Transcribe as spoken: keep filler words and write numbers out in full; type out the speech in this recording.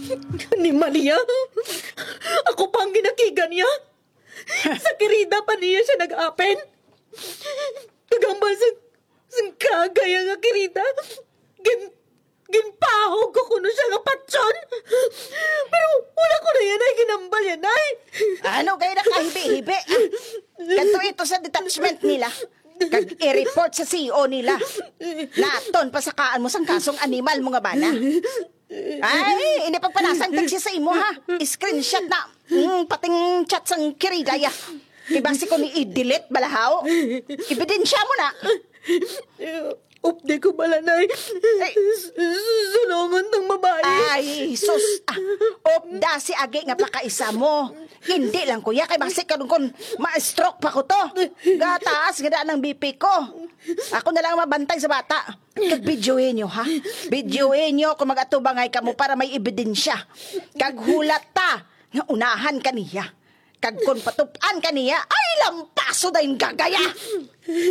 Ni Malia, ako pa ang ginakigan niya. Sa kirida pa niya siya nag-apen. Kagambal sa, sa kagaya nga kirida. Gin, ginpahog ko kuno siya nga patsyon. Pero wala ko na yan ay ginambal yan ay. Ano kayo na kahibi-hibi? Ah, kanto ito sa detachment nila. Kag i-report sa C E O nila. Naton pa sa kaan mo sang kasong animal mo nga bana. Ay, hindi pagpanasan tag siya sa imo ha. Screenshot na mm, pating chat sang kiridaya. Ibasi ko ni i-delete balahaw. Ebidensya mo na. Upde ko bala na sulungan ng babae. Ay, sus. Ah, opda si Agi nga pakaisa mo. Hindi lang kuya, kay basi ka kung ma-stroke pa ko to. Gataas, ganda ng B P ko. Ako na lang mabantay sa bata. Kag-videoin nyo, ha? Videoin nyo kung mag-atubangay ka mo para may ebidensya. Kag-hulat ta, nga unahan ka niya. Kag kung patupan ka niya, ay lampaso na yung gagaya.